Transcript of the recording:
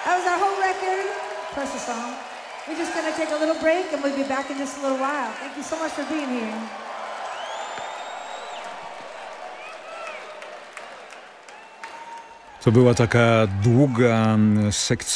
That was our whole record, plus a song. We're just going to take a little break and we'll be back in just a little while. Thank you so much for being here. To była taka długa sekcja